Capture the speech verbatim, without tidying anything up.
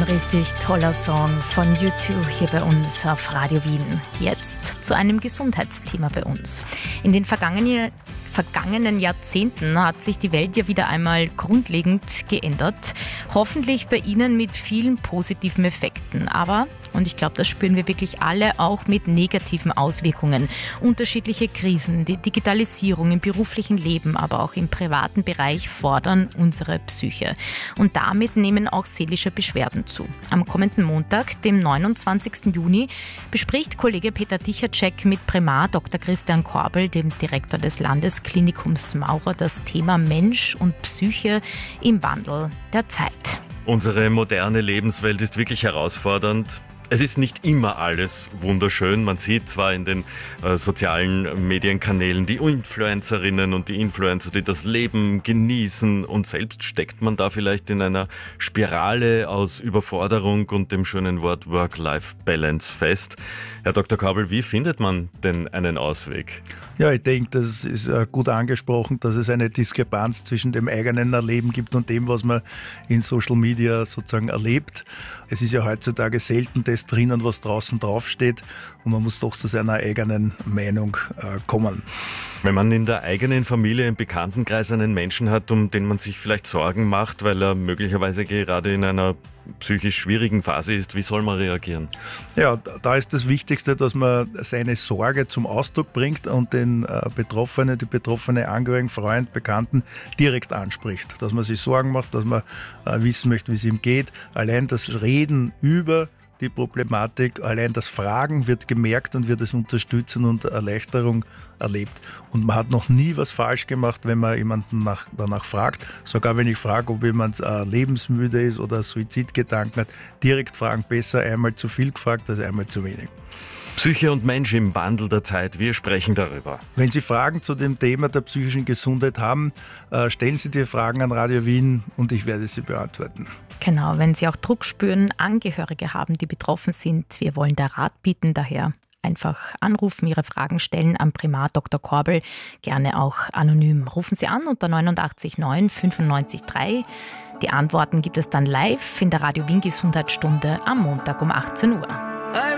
richtig toller Song von U zwei hier bei uns auf Radio Wien. Jetzt zu einem Gesundheitsthema bei uns. In den vergangenen, vergangenen Jahrzehnten hat sich die Welt ja wieder einmal grundlegend geändert. Hoffentlich bei Ihnen mit vielen positiven Effekten. Aber, und ich glaube, das spüren wir wirklich alle, auch mit negativen Auswirkungen. Unterschiedliche Krisen, die Digitalisierung im beruflichen Leben, aber auch im privaten Bereich fordern unsere Psyche. Und damit nehmen auch seelische Beschwerden zu. Am kommenden Montag, dem neunundzwanzigsten Juni, bespricht Kollege Peter Dichacek mit Primar Doktor Christian Korbel, dem Direktor des Landesklinikums Maurer, das Thema Mensch und Psyche im Wandel der Zeit. Unsere moderne Lebenswelt ist wirklich herausfordernd. Es ist nicht immer alles wunderschön. Man sieht zwar in den äh, sozialen Medienkanälen die Influencerinnen und die Influencer, die das Leben genießen, und selbst steckt man da vielleicht in einer Spirale aus Überforderung und dem schönen Wort Work-Life-Balance fest. Herr Doktor Korbel, wie findet man denn einen Ausweg? Ja, ich denke, das ist gut angesprochen, dass es eine Diskrepanz zwischen dem eigenen Erleben gibt und dem, was man in Social Media sozusagen erlebt. Es ist ja heutzutage selten das drinnen, was draußen draufsteht, und man muss doch zu seiner eigenen Meinung äh, kommen. Wenn man in der eigenen Familie, im Bekanntenkreis einen Menschen hat, um den man sich vielleicht Sorgen macht, weil er möglicherweise gerade in einer psychisch schwierigen Phase ist, wie soll man reagieren? Ja, da ist das Wichtigste, dass man seine Sorge zum Ausdruck bringt und den äh, Betroffenen, die betroffene Angehörigen, Freund, Bekannten direkt anspricht. Dass man sich Sorgen macht, dass man äh, wissen möchte, wie es ihm geht. Allein das Reden über die Problematik, allein das Fragen wird gemerkt und wird es unterstützen und Erleichterung erlebt. Und man hat noch nie was falsch gemacht, wenn man jemanden nach, danach fragt. Sogar wenn ich frage, ob jemand äh, lebensmüde ist oder Suizidgedanken hat, direkt fragen, besser einmal zu viel gefragt als einmal zu wenig. Psyche und Mensch im Wandel der Zeit, wir sprechen darüber. Wenn Sie Fragen zu dem Thema der psychischen Gesundheit haben, äh, stellen Sie die Fragen an Radio Wien und ich werde sie beantworten. Genau, wenn Sie auch Druck spüren, Angehörige haben, die betroffen sind, wir wollen da Rat bieten, daher einfach anrufen, Ihre Fragen stellen am Primar Doktor Korbel, gerne auch anonym. Rufen Sie an unter neunundachtzig neun fünfundneunzig drei. Die Antworten gibt es dann live in der Radio Wien Gesundheitsstunde am Montag um achtzehn Uhr.